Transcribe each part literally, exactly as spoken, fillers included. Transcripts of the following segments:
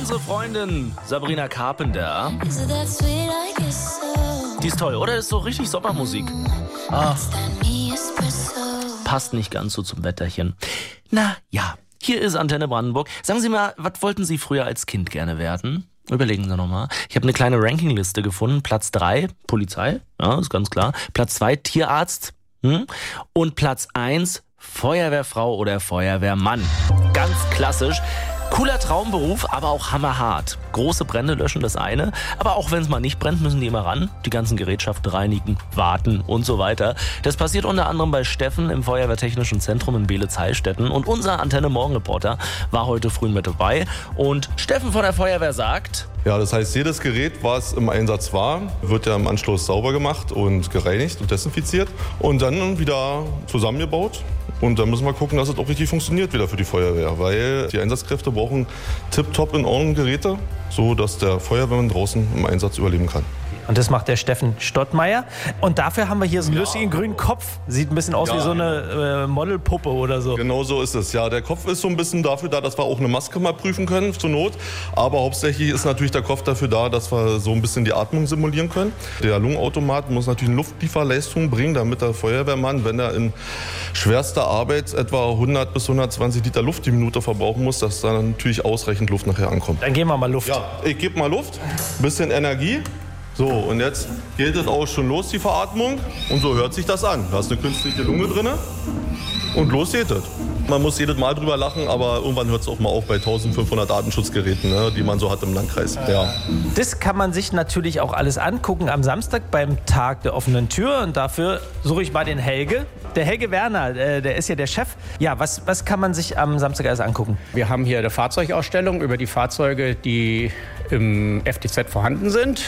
unsere Freundin Sabrina Carpenter. Die ist toll, oder? Das ist so richtig Sommermusik. Ah. Passt nicht ganz so zum Wetterchen. Na ja, hier ist Antenne Brandenburg. Sagen Sie mal, was wollten Sie früher als Kind gerne werden? Überlegen Sie nochmal. Ich habe eine kleine Rankingliste gefunden. Platz drei, Polizei, ja, ist ganz klar. Platz zwei, Tierarzt. Hm? Und Platz eins, Feuerwehrfrau oder Feuerwehrmann. Ganz klassisch. Cooler Traumberuf, aber auch hammerhart. Große Brände löschen, das eine. Aber auch wenn es mal nicht brennt, müssen die immer ran. Die ganzen Gerätschaften reinigen, warten und so weiter. Das passiert unter anderem bei Steffen im Feuerwehrtechnischen Zentrum in Beelitz-Heilstätten. Und unser Antenne Morgen-Reporter war heute früh mit dabei. Und Steffen von der Feuerwehr sagt... Ja, das heißt, jedes Gerät, was im Einsatz war, wird ja im Anschluss sauber gemacht und gereinigt und desinfiziert und dann wieder zusammengebaut. Und dann müssen wir gucken, dass es auch richtig funktioniert wieder für die Feuerwehr, weil die Einsatzkräfte brauchen tipptopp in Ordnung Geräte, so dass der Feuerwehrmann draußen im Einsatz überleben kann. Und das macht der Steffen Stottmeier. Und dafür haben wir hier so einen ja. lustigen grünen Kopf. Sieht ein bisschen aus ja. wie so eine äh, Modelpuppe oder so. Genau so ist es. Ja, der Kopf ist so ein bisschen dafür da, dass wir auch eine Maske mal prüfen können, zur Not. Aber hauptsächlich ist natürlich der Kopf dafür da, dass wir so ein bisschen die Atmung simulieren können. Der Lungenautomat muss natürlich eine Luftlieferleistung bringen, damit der Feuerwehrmann, wenn er in schwerster Arbeit etwa hundert bis hundertzwanzig Liter Luft die Minute verbrauchen muss, dass da natürlich ausreichend Luft nachher ankommt. Dann geben wir mal Luft. Ja, ich gebe mal Luft, bisschen Energie. So, und jetzt geht es auch schon los, die Veratmung. Und so hört sich das an. Da ist eine künstliche Lunge drin und los geht es. Man muss jedes Mal drüber lachen, aber irgendwann hört es auch mal auf bei eintausendfünfhundert Artenschutzgeräten, ne, die man so hat im Landkreis. Ja. Das kann man sich natürlich auch alles angucken am Samstag beim Tag der offenen Tür. Und dafür suche ich mal den Helge. Der Helge Werner, äh, der ist ja der Chef. Ja, was, was kann man sich am Samstag alles angucken? Wir haben hier eine Fahrzeugausstellung über die Fahrzeuge, die im F T Z vorhanden sind.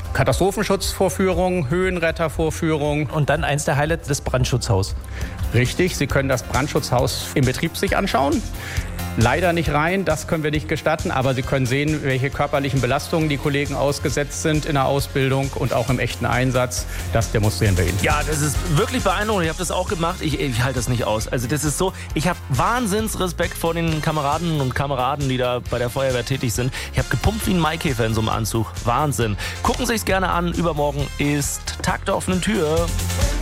Katastrophenschutzvorführung, Höhenrettervorführung. Und dann eins der Highlights, das Brandschutzhaus. Richtig, Sie können das Brandschutzhaus im Betrieb sich anschauen. Leider nicht rein, das können wir nicht gestatten, aber Sie können sehen, welche körperlichen Belastungen die Kollegen ausgesetzt sind in der Ausbildung und auch im echten Einsatz. Das demonstrieren wir Ihnen. Ja, das ist wirklich beeindruckend. Ich habe das auch gemacht. Ich, ich halte das nicht aus. Also das ist so, ich habe Wahnsinnsrespekt vor den Kameradinnen und Kameraden, die da bei der Feuerwehr tätig sind. Ich habe gepumpt wie ein Maikäfer in so einem Anzug. Wahnsinn. Gucken Sie sich's gerne an. Übermorgen ist Tag der offenen Tür.